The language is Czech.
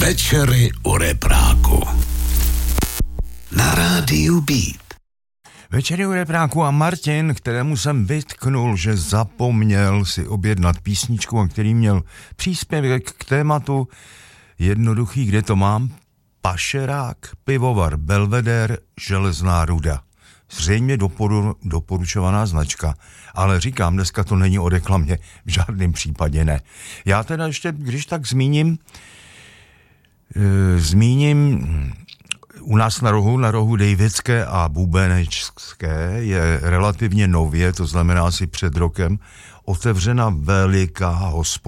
Večery u repráku na rádiu Beat. Večery u repráku a Martin, kterému jsem vytknul, že zapomněl si objednat písničku, a který měl příspěvek k tématu jednoduchý, kde to mám, pašerák, pivovar Belvedere, Železná ruda. Zřejmě doporučovaná značka, ale říkám, dneska to není o reklamě, v žádném případě ne. Já teda ještě, když tak zmíním u nás na rohu Davidské a Bubenečské je relativně nově, to znamená asi před rokem, otevřena veliká hospoda.